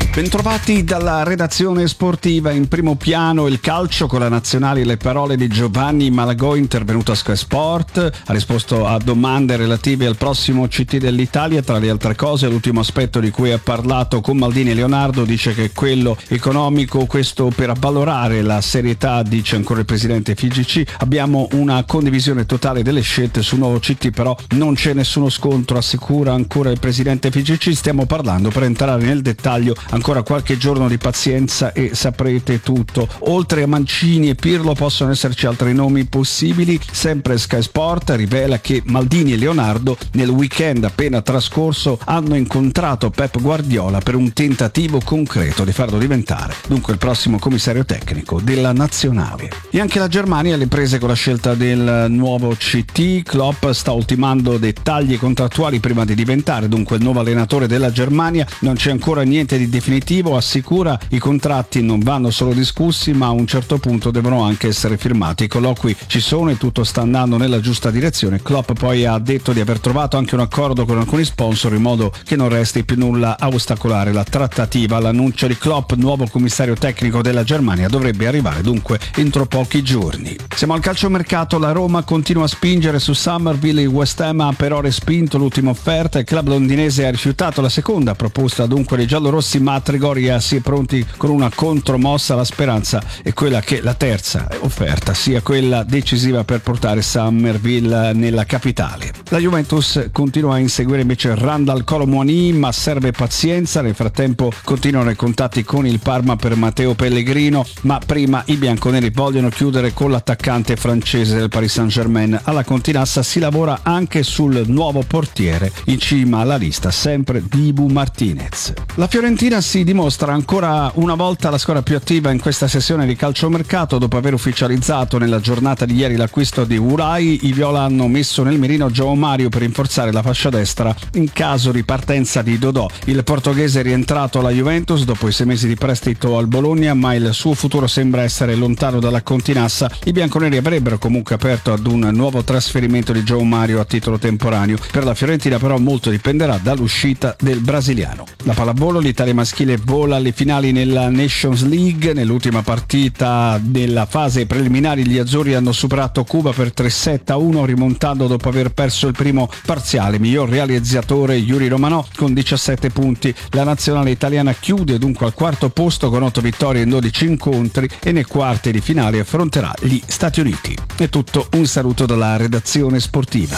Bentrovati dalla redazione sportiva. In primo piano il calcio con la nazionale, le parole di Giovanni Malagò, intervenuto a Sky Sport, ha risposto a domande relative al prossimo CT dell'Italia. Tra le altre cose, l'ultimo aspetto di cui ha parlato con Maldini Leonardo dice che quello economico, questo per avvalorare la serietà, dice ancora il presidente FIGC. Abbiamo una condivisione totale delle scelte sul nuovo CT, però non c'è nessuno scontro, assicura ancora il presidente FIGC. Stiamo parlando, per entrare nel dettaglio, ancora qualche giorno di pazienza e saprete tutto. Oltre a Mancini e Pirlo possono esserci altri nomi possibili. Sempre Sky Sport rivela che Maldini e Leonardo nel weekend appena trascorso hanno incontrato Pep Guardiola per un tentativo concreto di farlo diventare dunque il prossimo commissario tecnico della nazionale. E anche la Germania alle prese con la scelta del nuovo CT. Klopp sta ultimando dettagli contrattuali prima di diventare dunque il nuovo allenatore della Germania. Non c'è ancora niente di definitivo, assicura. I contratti non vanno solo discussi, ma a un certo punto devono anche essere firmati. I colloqui ci sono e tutto sta andando nella giusta direzione. Klopp poi ha detto di aver trovato anche un accordo con alcuni sponsor in modo che non resti più nulla a ostacolare la trattativa. L'annuncio di Klopp, nuovo commissario tecnico della Germania, dovrebbe arrivare dunque entro pochi giorni. Siamo al calciomercato. La Roma continua a spingere su Summerville, il West Ham ha però respinto l'ultima offerta, il club londinese ha rifiutato la seconda proposta dunque dei giallorossi, ma Trigoria si è pronti con una contromossa. La speranza è quella che la terza offerta sia quella decisiva per portare Summerville nella capitale. La Juventus continua a inseguire invece Randal Kolo Muani, ma serve pazienza. Nel frattempo continuano i contatti con il Parma per Matteo Pellegrino, ma prima i bianconeri vogliono chiudere con l'attaccante francese del Paris Saint-Germain. Alla Continassa si lavora anche sul nuovo portiere, in cima alla lista sempre Dibu Martinez. La Fiorentina si dimostra ancora una volta la squadra più attiva in questa sessione di calciomercato. Dopo aver ufficializzato nella giornata di ieri l'acquisto di Urai, i viola hanno messo nel mirino João Mario per rinforzare la fascia destra in caso di partenza di Dodò. Il portoghese è rientrato alla Juventus dopo i 6 mesi di prestito al Bologna, ma il suo futuro sembra essere lontano dalla Continassa. I bianconeri avrebbero comunque aperto ad un nuovo trasferimento di João Mario a titolo temporaneo. Per la Fiorentina però molto dipenderà dall'uscita del brasiliano. La pallavolo, l'Italia maschile vola alle finali nella Nations League. Nell'ultima partita della fase preliminari gli azzurri hanno superato Cuba per 3-7-1, rimontando dopo aver perso il primo parziale. Miglior realizzatore Yuri Romanò con 17 punti. La nazionale italiana chiude dunque al quarto posto con 8 vittorie in 12 incontri e nei quarti di finale affronterà gli Stati Uniti. È tutto, un saluto dalla redazione sportiva.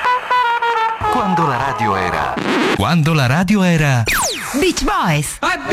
Quando la radio era Beach Boys.